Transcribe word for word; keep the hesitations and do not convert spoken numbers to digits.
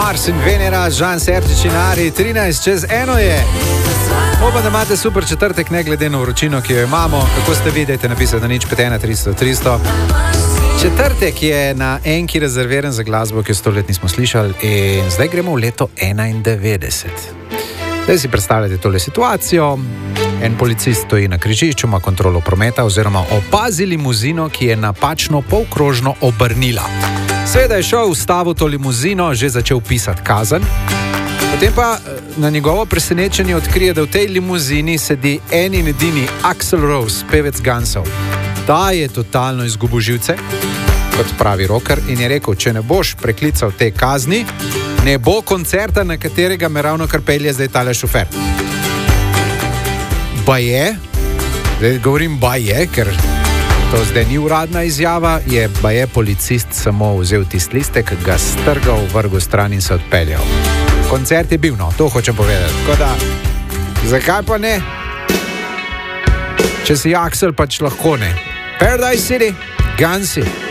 Mars in Venera, Žan Sertič in Ari, trinajst čez eno je. Upam, da imate super četrtek, ne glede na vročino, ki jo imamo. Kako ste vidite, napisati na nič pet ena tristo tristo. Četrtek je na enki rezerviran za glasbo, ki jo sto let nismo slišali, in zdaj gremo v leto enaindevetdeset. Zdaj si predstavljate tole situacijo. En policist stoji na križišču, ima kontrolo prometa oziroma opazi limuzino, ki je napačno polkrožno obrnila. Seveda je šel, ustavil to limuzino, že začel pisati kazen. Potem pa na njegovo presenečenje odkrije, da v tej limuzini sedi en in edini Axl Rose, pevec Gunsov. Ta je totalno izgubil živce, kot pravi rocker, in je rekel, če ne boš preklical te kazni, ne bo koncerta, na katerega me ravno kar pelje zdaj tale šofer. Ba je, zdaj govorim ba je, ker to zdaj ni uradna izjava, je ba je policist samo vzel tist listek, ga strgal, vrgel stran in se odpeljal. Koncert je bil, no, to hočem povedati. Tako da, zakaj pa ne? Če si Axl, pač lahko ne. Paradise City, Gunsi.